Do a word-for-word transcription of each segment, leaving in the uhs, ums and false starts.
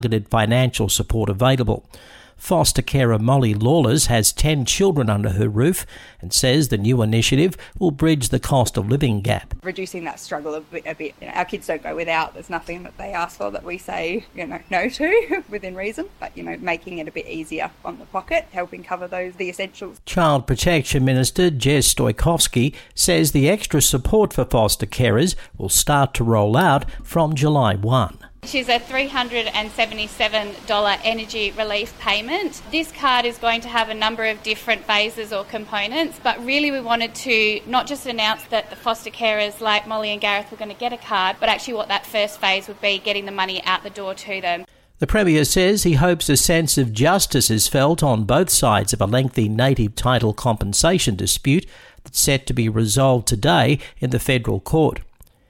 financial support available. Foster carer Molly Lawless has ten children under her roof and says the new initiative will bridge the cost of living gap. Reducing that struggle a bit. A bit. You know, our kids don't go without. There's nothing that they ask for that we say, you know, no to within reason. But, you know, making it a bit easier on the pocket, helping cover those the essentials. Child Protection Minister Jess Stoikovsky says the extra support for foster carers will start to roll out from July first. She's a three hundred seventy-seven dollars energy relief payment. This card is going to have a number of different phases or components, but really we wanted to not just announce that the foster carers like Molly and Gareth were going to get a card, but actually what that first phase would be, getting the money out the door to them. The Premier says he hopes a sense of justice is felt on both sides of a lengthy native title compensation dispute that's set to be resolved today in the federal court.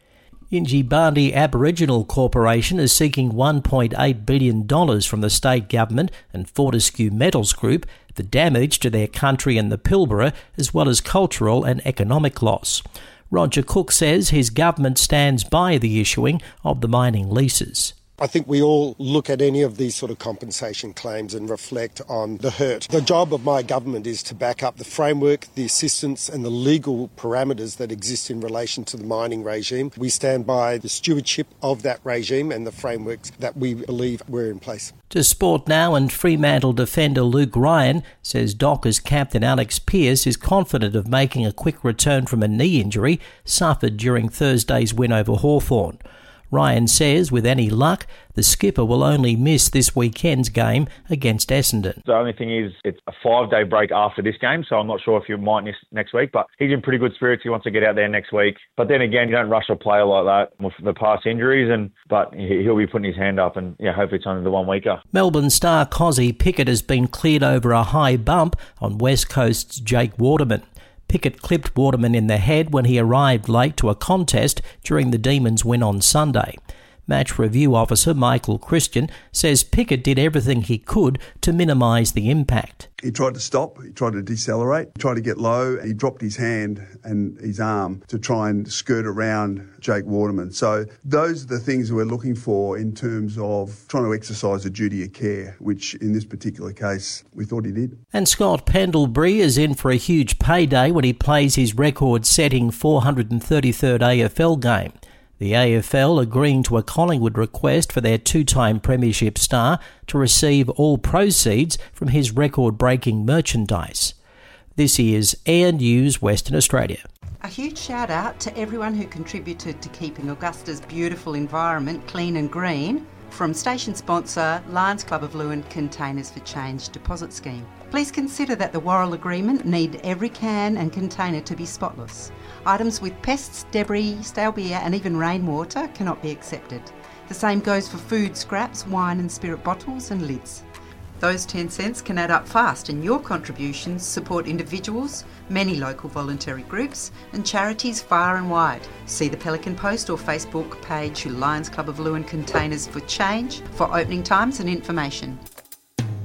Yindjibarndi Aboriginal Corporation is seeking one point eight billion dollars from the state government and Fortescue Metals Group for damage to their country and the Pilbara, as well as cultural and economic loss. Roger Cook says his government stands by the issuing of the mining leases. I think we all look at any of these sort of compensation claims and reflect on the hurt. The job of my government is to back up the framework, the assistance and the legal parameters that exist in relation to the mining regime. We stand by the stewardship of that regime and the frameworks that we believe were in place. To sport now, and Fremantle defender Luke Ryan says Dockers captain Alex Pearce is confident of making a quick return from a knee injury suffered during Thursday's win over Hawthorn. Ryan says, with any luck, the skipper will only miss this weekend's game against Essendon. The only thing is it's a five-day break after this game, so I'm not sure if he might miss next week, but he's in pretty good spirits. He wants to get out there next week. But then again, you don't rush a player like that with the past injuries, and but he'll be putting his hand up, and yeah, hopefully it's only the one weeker. Melbourne star Cozzy Pickett has been cleared over a high bump on West Coast's Jake Waterman. Pickett clipped Waterman in the head when he arrived late to a contest during the Demons' win on Sunday. Match review officer Michael Christian says Pickett did everything he could to minimise the impact. He tried to stop, he tried to decelerate, he tried to get low, and he dropped his hand and his arm to try and skirt around Jake Waterman. So those are the things we're looking for in terms of trying to exercise a duty of care, which in this particular case we thought he did. And Scott Pendlebury is in for a huge payday when he plays his record-setting four hundred thirty-third A F L game. The A F L agreeing to a Collingwood request for their two-time premiership star to receive all proceeds from his record-breaking merchandise. This is Air News Western Australia. A huge shout out to everyone who contributed to keeping Augusta's beautiful environment clean and green from station sponsor Lions Club of Lewin Containers for Change deposit scheme. Please consider that the Worrell Agreement need every can and container to be spotless. Items with pests, debris, stale beer and even rainwater cannot be accepted. The same goes for food scraps, wine and spirit bottles and lids. Those ten cents can add up fast, and your contributions support individuals, many local voluntary groups and charities far and wide. See the Pelican Post or Facebook page Lions Club of Lewin Containers for Change for opening times and information.